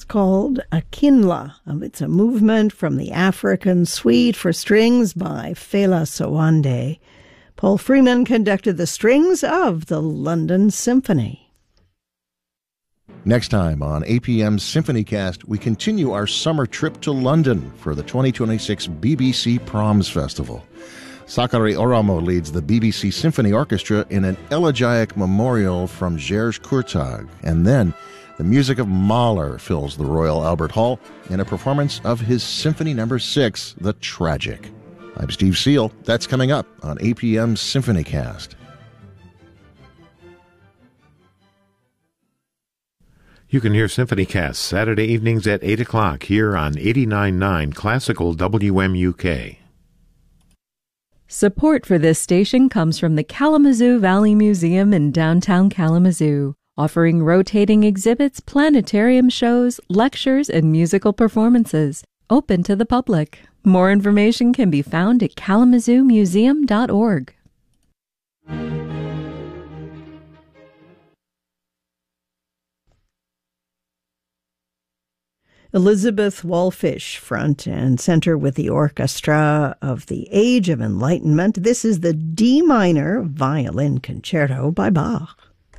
It's called Akinla. It's a movement from the African Suite for Strings by Fela Sowande. Paul Freeman conducted the strings of the London Symphony. Next time on APM's SymphonyCast, we continue our summer trip to London for the 2026 BBC Proms Festival. Sakari Oramo leads the BBC Symphony Orchestra in an elegiac memorial from Georges Courtag, and then the music of Mahler fills the Royal Albert Hall in a performance of his Symphony No. 6, The Tragic. I'm Steve Seal. That's coming up on APM's SymphonyCast. You can hear SymphonyCast Saturday evenings at 8 o'clock here on 89.9 Classical WMUK. Support for this station comes from the Kalamazoo Valley Museum in downtown Kalamazoo, offering rotating exhibits, planetarium shows, lectures, and musical performances, open to the public. More information can be found at kalamazoomuseum.org. Elizabeth Wallfish, front and center with the Orchestra of the Age of Enlightenment. This is the D minor violin concerto by Bach.